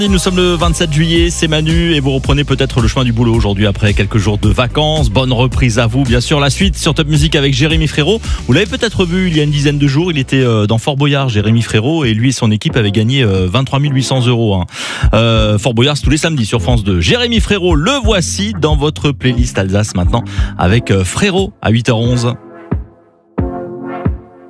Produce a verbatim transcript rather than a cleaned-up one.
Nous sommes le vingt-sept juillet, c'est Manu et vous reprenez peut-être le chemin du boulot aujourd'hui après quelques jours de vacances. Bonne reprise à vous, bien sûr. La suite sur Top Music avec Jérémy Frérot. Vous l'avez peut-être vu il y a une dizaine de jours, il était dans Fort Boyard, Jérémy Frérot, et lui et son équipe avaient gagné vingt-trois mille huit cents euros. Hein. Euh, Fort Boyard, c'est tous les samedis sur France deux. Jérémy Frérot, le voici dans votre playlist Alsace maintenant avec Frérot à huit heures onze.